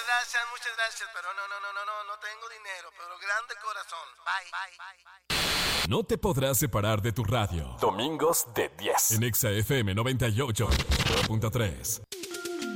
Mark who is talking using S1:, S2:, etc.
S1: muchas gracias, pero no tengo dinero, pero grande corazón. Bye.
S2: No te podrás separar de tu radio. Domingos de 10. En Exa FM 98.3.